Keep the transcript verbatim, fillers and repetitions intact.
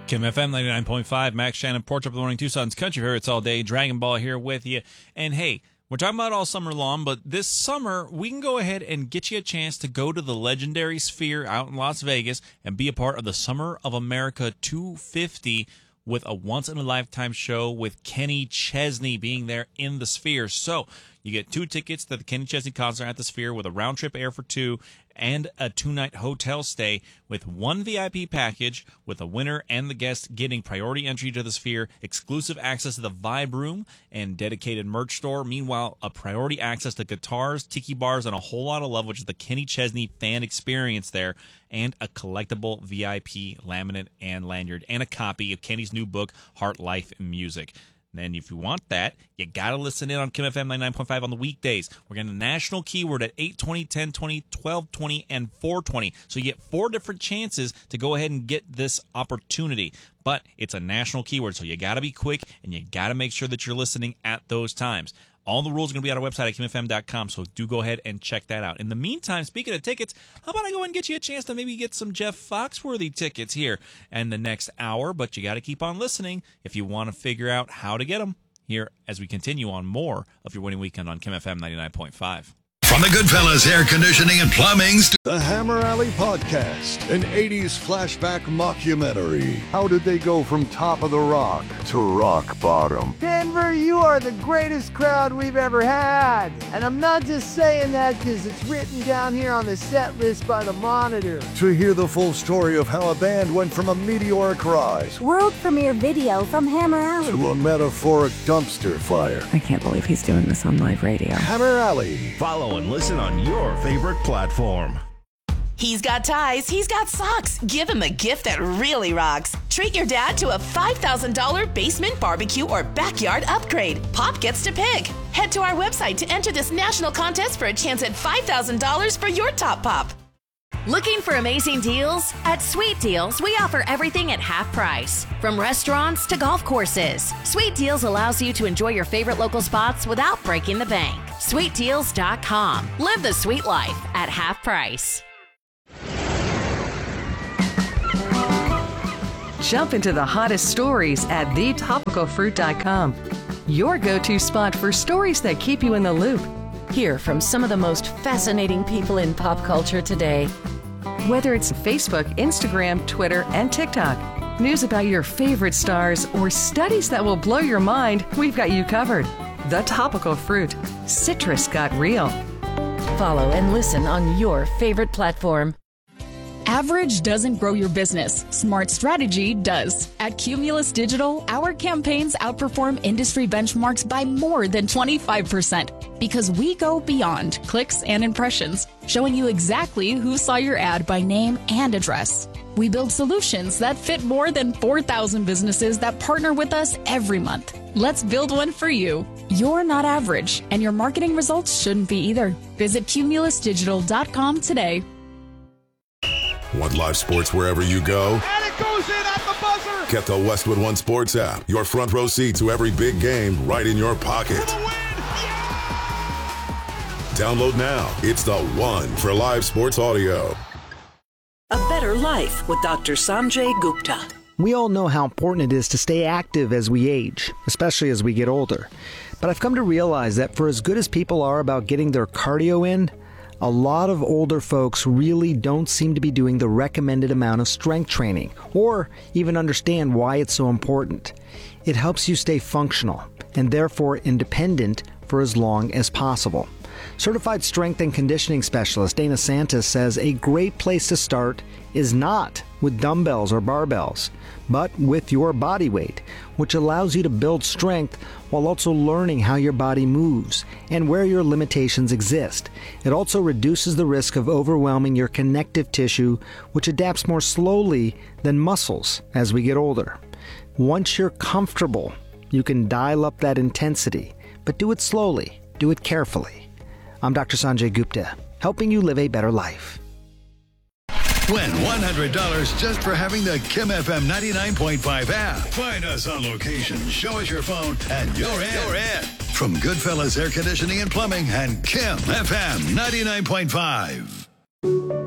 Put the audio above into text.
Kim F M ninety-nine point five, Max Shannon, Porch Up the Morning, Tucson's Country Hurts all day. Dragon Ball here with you. And hey, we're talking about all summer long, but this summer we can go ahead and get you a chance to go to the legendary Sphere out in Las Vegas and be a part of the Summer of America two fifty with a once-in-a-lifetime show with Kenny Chesney being there in the Sphere. So you get two tickets to the Kenny Chesney concert at the Sphere with a round-trip air for two and a two-night hotel stay with one V I P package with the winner and the guest getting priority entry to the Sphere, exclusive access to the Vibe Room and dedicated merch store. Meanwhile, a priority access to guitars, tiki bars, and a whole lot of love, which is the Kenny Chesney fan experience there, and a collectible V I P laminate and lanyard, and a copy of Kenny's new book, Heart, Life, and Music. And if you want that, you got to listen in on Kim F M ninety-nine point five on the weekdays. We're getting a national keyword at eight twenty, ten twenty, twelve twenty, and four twenty. So you get four different chances to go ahead and get this opportunity. But it's a national keyword, so you got to be quick, and you got to make sure that you're listening at those times. All the rules are going to be on our website at kim f m dot com, so do go ahead and check that out. In the meantime, speaking of tickets, how about I go and get you a chance to maybe get some Jeff Foxworthy tickets here in the next hour, but you got to keep on listening if you want to figure out how to get them here as we continue on more of your winning weekend on Kim F M ninety-nine point five. From the Goodfellas Air Conditioning and Plumbing St- The Hammer Alley Podcast, an eighties flashback mockumentary. How did they go from top of the rock to rock bottom? Denver, you are the greatest crowd we've ever had. And I'm not just saying that because it's written down here on the set list by the Monitor. To hear the full story of how a band went from a meteoric rise World premiere video from Hammer Alley to a metaphoric dumpster fire. I can't believe he's doing this on live radio. Hammer Alley. Follow and listen on your favorite platform. He's got ties, he's got socks. Give him a gift that really rocks. Treat your dad to a five thousand dollars basement, barbecue, or backyard upgrade. Pop gets to pick. Head to our website to enter this national contest for a chance at five thousand dollars for your top pop. Looking for amazing deals? At Sweet Deals, we offer everything at half price. From restaurants to golf courses, Sweet Deals allows you to enjoy your favorite local spots without breaking the bank. sweet deals dot com. Live the sweet life at half price. Jump into the hottest stories at the topical fruit dot com. Your go-to spot for stories that keep you in the loop. Hear from some of the most fascinating people in pop culture today. Whether it's Facebook, Instagram, Twitter, and TikTok, news about your favorite stars, or studies that will blow your mind, we've got you covered. The Topical Fruit. Citrus got real. Follow and listen on your favorite platform. Average doesn't grow your business. Smart strategy does. At Cumulus Digital, our campaigns outperform industry benchmarks by more than twenty-five percent because we go beyond clicks and impressions, showing you exactly who saw your ad by name and address. We build solutions that fit more than four thousand businesses that partner with us every month. Let's build one for you. You're not average, and your marketing results shouldn't be either. Visit cumulus digital dot com today. Want live sports wherever you go? And it goes in at the buzzer! Get the Westwood One Sports app. Your front row seat to every big game right in your pocket. For the win! Yeah! Download now. It's the one for live sports audio. A Better Life with Doctor Sanjay Gupta. We all know how important it is to stay active as we age, especially as we get older. But I've come to realize that for as good as people are about getting their cardio in, a lot of older folks really don't seem to be doing the recommended amount of strength training, or even understand why it's so important. It helps you stay functional, and therefore independent for as long as possible. Certified strength and conditioning specialist Dana Santis says a great place to start is not with dumbbells or barbells, but with your body weight, which allows you to build strength while also learning how your body moves and where your limitations exist. It also reduces the risk of overwhelming your connective tissue, which adapts more slowly than muscles as we get older. Once you're comfortable, you can dial up that intensity, but do it slowly, do it carefully. I'm Doctor Sanjay Gupta, helping you live a better life. Win one hundred dollars just for having the Kim F M ninety-nine point five app. Find us on location, show us your phone, and you're in. You're in. From Goodfellas Air Conditioning and Plumbing and Kim F M ninety-nine point five.